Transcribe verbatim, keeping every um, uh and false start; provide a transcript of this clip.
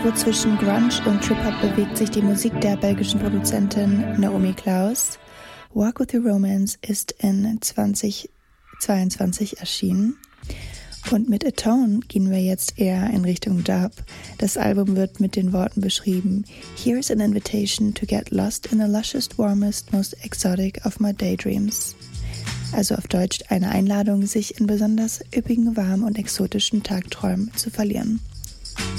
Irgendwo zwischen Grunge und Trip-Hop bewegt sich die Musik der belgischen Produzentin Naomi Klaus. Walk with Your Romance ist in zwanzig zweiundzwanzig erschienen. Und mit Atone gehen wir jetzt eher in Richtung Dub. Das Album wird mit den Worten beschrieben: Here's an invitation to get lost in the lushest, warmest, most exotic of my daydreams. Also auf Deutsch eine Einladung, sich in besonders üppigen, warmen und exotischen Tagträumen zu verlieren.